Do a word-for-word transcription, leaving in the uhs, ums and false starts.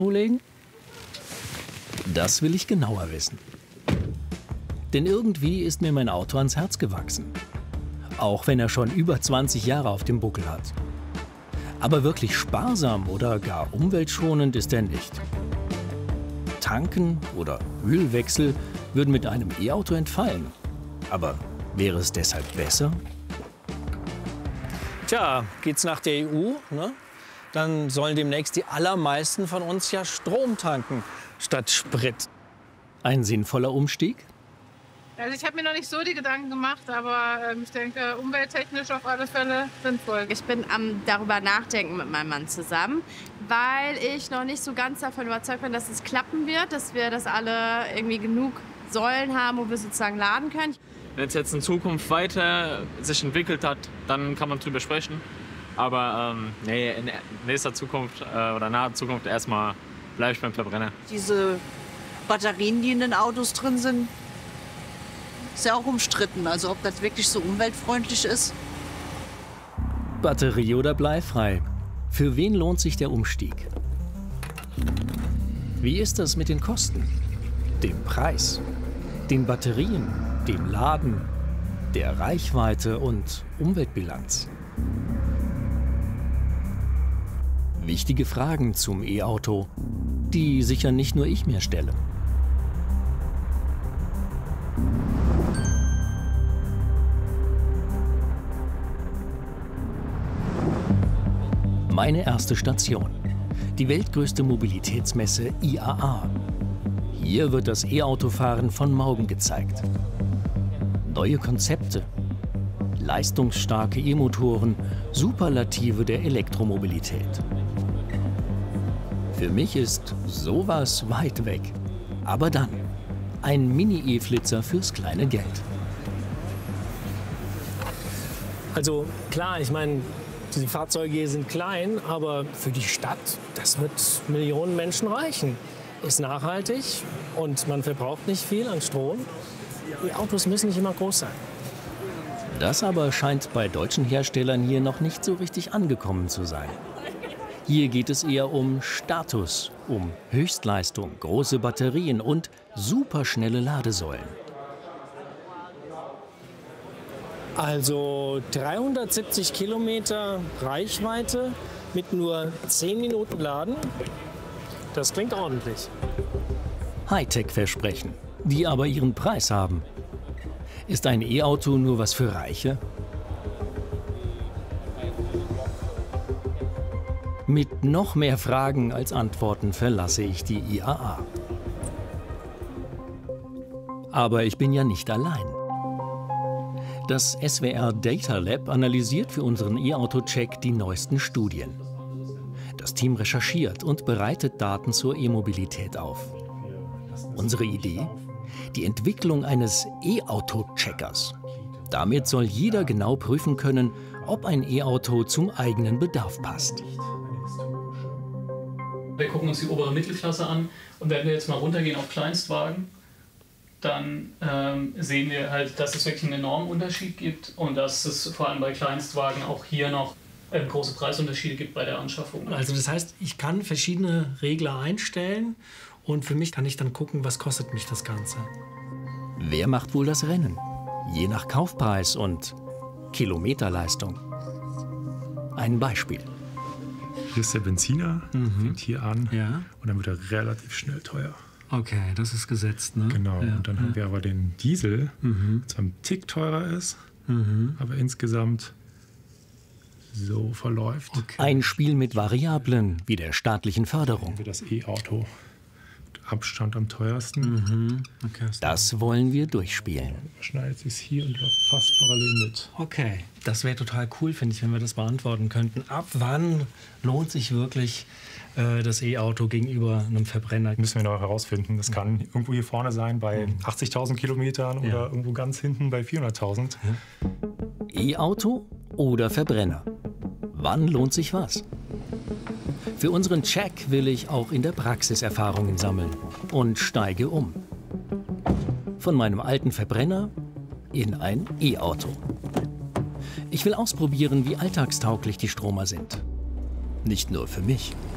legen? Das will ich genauer wissen. Denn irgendwie ist mir mein Auto ans Herz gewachsen. Auch wenn er schon über zwanzig Jahre auf dem Buckel hat. Aber wirklich sparsam oder gar umweltschonend ist er nicht. Tanken oder Ölwechsel würden mit einem E-Auto entfallen. Aber wäre es deshalb besser? Tja, geht's nach der E U, ne? Dann sollen demnächst die allermeisten von uns ja Strom tanken statt Sprit. Ein sinnvoller Umstieg? Also ich habe mir noch nicht so die Gedanken gemacht, aber ähm, ich denke, umwelttechnisch auf alle Fälle sinnvoll. Ich bin am darüber nachdenken mit meinem Mann zusammen, weil ich noch nicht so ganz davon überzeugt bin, dass es klappen wird, dass wir das alle irgendwie genug Säulen haben, wo wir sozusagen laden können. Wenn es jetzt in Zukunft weiter sich entwickelt hat, dann kann man drüber sprechen. Aber ähm, nee, in nächster Zukunft äh, oder naher Zukunft erstmal bleibe ich beim Verbrenner. Diese Batterien, die in den Autos drin sind, ist ja auch umstritten. Also ob das wirklich so umweltfreundlich ist. Batterie oder bleifrei? Für wen lohnt sich der Umstieg? Wie ist das mit den Kosten? Dem Preis? Den Batterien? Dem Laden? Der Reichweite und Umweltbilanz? Wichtige Fragen zum E-Auto, die sicher nicht nur ich mir stelle. Meine erste Station, die weltgrößte Mobilitätsmesse I A A. Hier wird das E-Autofahren von morgen gezeigt. Neue Konzepte, leistungsstarke E-Motoren, Superlative der Elektromobilität. Für mich ist sowas weit weg. Aber dann, ein Mini-E-Flitzer fürs kleine Geld. Also klar, ich meine, die Fahrzeuge hier sind klein, aber für die Stadt, das wird Millionen Menschen reichen. Ist nachhaltig und man verbraucht nicht viel an Strom. Die Autos müssen nicht immer groß sein. Das aber scheint bei deutschen Herstellern hier noch nicht so richtig angekommen zu sein. Hier geht es eher um Status, um Höchstleistung, große Batterien und superschnelle Ladesäulen. Also dreihundertsiebzig Kilometer Reichweite mit nur zehn Minuten Laden, das klingt ordentlich. Hightech-Versprechen, die aber ihren Preis haben. Ist ein E-Auto nur was für Reiche? Mit noch mehr Fragen als Antworten verlasse ich die I A A. Aber ich bin ja nicht allein. Das S W R Data Lab analysiert für unseren E-Auto-Check die neuesten Studien. Das Team recherchiert und bereitet Daten zur E-Mobilität auf. Unsere Idee? Die Entwicklung eines E-Auto-Checkers. Damit soll jeder genau prüfen können, ob ein E-Auto zum eigenen Bedarf passt. Wir gucken uns die obere Mittelklasse an und wenn wir jetzt mal runtergehen auf Kleinstwagen, dann ähm, sehen wir halt, dass es wirklich einen enormen Unterschied gibt und dass es vor allem bei Kleinstwagen auch hier noch äh, große Preisunterschiede gibt bei der Anschaffung. Also das heißt, ich kann verschiedene Regler einstellen und für mich kann ich dann gucken, was kostet mich das Ganze. Wer macht wohl das Rennen? Je nach Kaufpreis und Kilometerleistung. Ein Beispiel. Hier ist der Benziner, Mhm. fängt hier an Ja. und dann wird er relativ schnell teuer. Okay, das ist gesetzt, ne? Genau, Ja. und dann haben wir aber den Diesel, Mhm. der zwar ein Tick teurer ist, Mhm. aber insgesamt so verläuft. Okay. Ein Spiel mit Variablen wie der staatlichen Förderung. Für das E-Auto mit Abstand am teuersten. Mhm. Okay. Das wollen wir durchspielen. Schneidet sich hier und läuft fast parallel mit. Okay, das wäre total cool, finde ich, wenn wir das beantworten könnten. Ab wann lohnt sich wirklich äh, das E-Auto gegenüber einem Verbrenner? Müssen wir noch herausfinden. Das kann irgendwo hier vorne sein bei achtzigtausend Kilometern Ja. oder irgendwo ganz hinten bei vierhunderttausend. E-Auto oder Verbrenner? Wann lohnt sich was? Für unseren Check will ich auch in der Praxis Erfahrungen sammeln und steige um. Von meinem alten Verbrenner in ein E-Auto. Ich will ausprobieren, wie alltagstauglich die Stromer sind. Nicht nur für mich.